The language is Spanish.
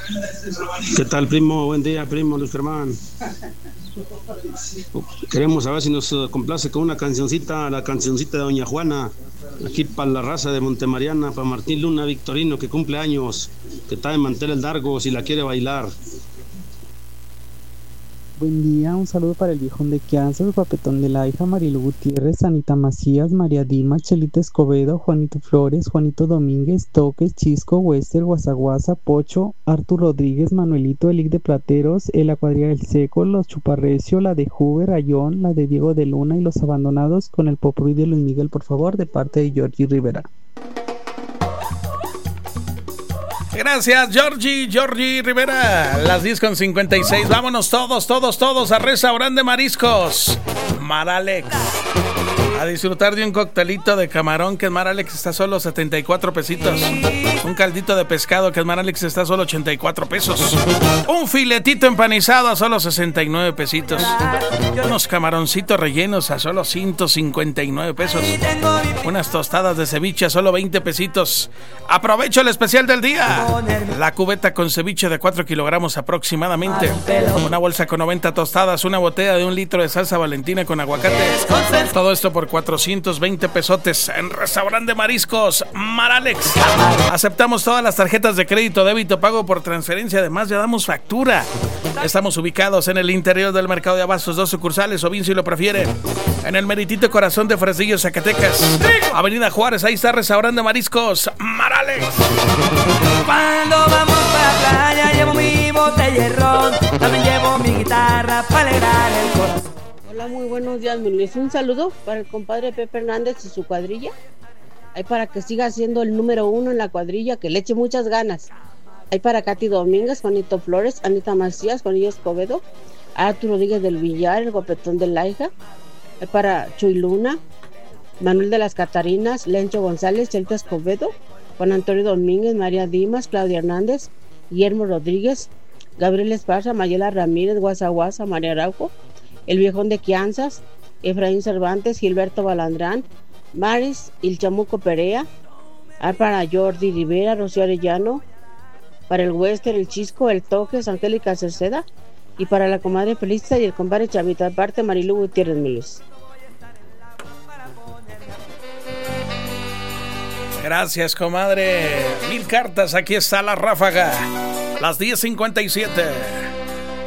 ¿Qué tal, primo? Buen día, primo Luis Germán. Queremos saber si nos complace con una cancioncita, la cancioncita de Doña Juana, aquí para la raza de Montemariana, para Martín Luna Victorino, que cumple años, que está en manteles largos si la quiere bailar. Buen día, un saludo para el viejón de Quianza, el papetón de la hija Marilu Gutiérrez, Anita Macías, María Dima, Chelita Escobedo, Juanito Flores, Juanito Domínguez, Toques, Chisco, Wester, Guasaguasa, Pocho, Artur Rodríguez, Manuelito, Elic de Plateros, la cuadrilla del Seco, los Chuparrecio, la de Hoover, Ayón, la de Diego de Luna y los Abandonados con el popurrí de Luis Miguel, por favor, de parte de Georgie Rivera. Gracias, Georgie Rivera. Las 10:56. Vámonos todos a Restaurante Mariscos Mar Alex. A disfrutar de un coctelito de camarón que en Mar Alex está solo 74 pesitos. Un caldito de pescado que en Mar Alex está solo 84 pesos. Un filetito empanizado a solo 69 pesitos. Unos camaroncitos rellenos a solo 159 pesos. Unas tostadas de ceviche a solo 20 pesitos. Aprovecho el especial del día. La cubeta con ceviche de 4 kilogramos aproximadamente. Una bolsa con 90 tostadas. Una botella de 1 litro de salsa Valentina con aguacate. Todo esto por 420 pesotes en Restaurante Mariscos Mar Alex. Aceptamos todas las tarjetas de crédito, débito, pago por transferencia. Además, ya damos factura. Estamos ubicados en el interior del mercado de abastos, 2 sucursales, o bien si lo prefiere, en el meritito corazón de Fresnillo, Zacatecas, Avenida Juárez. Ahí está Restaurante Mariscos Mar Alex. Cuando vamos para la playa llevo mi botella de ron, también llevo mi guitarra para alegrar el corazón. Hola, muy buenos días, mi Luis. Un saludo para el compadre Pepe Hernández y su cuadrilla. Ahí para que siga siendo el número 1 en la cuadrilla, que le eche muchas ganas. Ahí para Katy Domínguez, Juanito Flores, Anita Macías, Juanillo Escobedo, Artur Rodríguez del Villar, el Gopetón de la hija. Ahí para Chuy Luna, Manuel de las Catarinas, Lencho González, Chelta Escobedo, Juan Antonio Domínguez, María Dimas, Claudia Hernández, Guillermo Rodríguez, Gabriel Esparza, Mayela Ramírez, Guasaguasa, María Araujo, el viejón de Quianzas, Efraín Cervantes, Gilberto Balandrán, Maris, el Chamuco Perea, para Jordi Rivera, Rocío Arellano, para el Wester, el Chisco, el Toques, Angélica Cerceda, y para la comadre Felista y el compadre Chavita, aparte Marilu Gutiérrez Miles. Gracias, comadre. 1000 cartas, aquí está la ráfaga. Las 10:57.